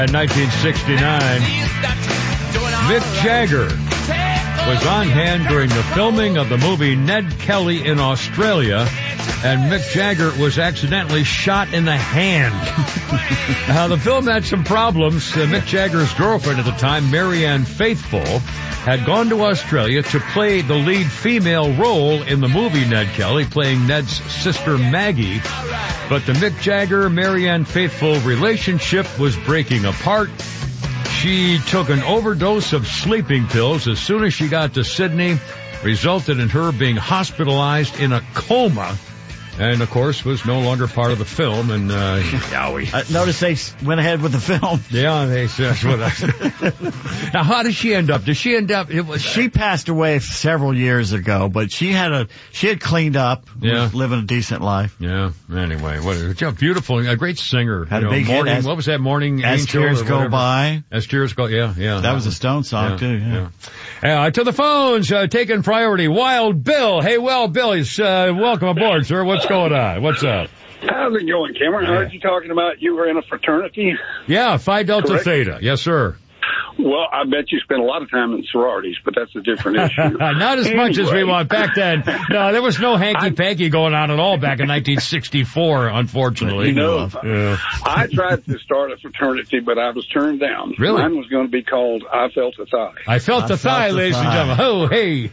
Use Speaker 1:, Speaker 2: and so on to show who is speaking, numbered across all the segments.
Speaker 1: In 1969, Mick Jagger was on hand during the filming of the movie Ned Kelly in Australia, and Mick Jagger was accidentally shot in the hand. The film had some problems. Mick Jagger's girlfriend at the time, Marianne Faithfull, had gone to Australia to play the lead female role in the movie Ned Kelly, playing Ned's sister Maggie. But the Mick Jagger-Marianne Faithfull relationship was breaking apart. She took an overdose of sleeping pills as soon as she got to Sydney, resulted in her being hospitalized in a coma, and, of course, was no longer part of the film. And
Speaker 2: notice they went ahead with the film.
Speaker 1: Yeah, that's what Now, how did she end up? Did she end up?
Speaker 2: She passed away several years ago, but she had cleaned up, was living a decent life.
Speaker 1: Yeah. Anyway, beautiful, a great singer.
Speaker 2: Had a big
Speaker 1: morning.
Speaker 2: Hit
Speaker 1: What was that? Morning
Speaker 2: As
Speaker 1: Angel
Speaker 2: Tears
Speaker 1: or
Speaker 2: Go By.
Speaker 1: As Tears Go. Yeah.
Speaker 2: That was a Stone song too. Yeah.
Speaker 1: To the phones, taking priority. Wild Bill. Hey, Wild Bill, welcome aboard, sir. What's going on? What's up?
Speaker 3: How's it going, Cameron? I heard you talking about you were in a fraternity.
Speaker 1: Yeah, Phi Delta Theta. Yes, sir.
Speaker 3: Well, I bet you spent a lot of time in sororities, but that's a different issue.
Speaker 1: Not as much as we want back then. No, there was no hanky-panky going on at all back in 1964, unfortunately.
Speaker 3: I tried to start a fraternity, but I was turned down.
Speaker 1: Really?
Speaker 3: Mine was going to be called I Felt a Thigh.
Speaker 1: I felt a thigh, ladies and gentlemen. Oh, hey.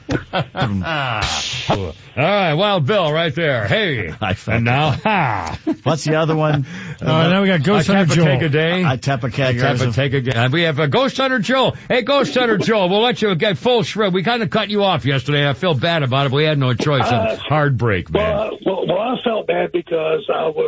Speaker 1: All right, Wild Bill right there. Hey. And now, ha.
Speaker 2: What's the other one?
Speaker 4: Now we got Ghost Hunter Joe.
Speaker 1: Take a day. We have a Ghost Hunter Joe. Hey, Ghost Hunter Joe, we'll let you get full shred. We kind of cut you off yesterday. I feel bad about it, but we had no choice. Hard break, man.
Speaker 5: Well, I felt bad because I was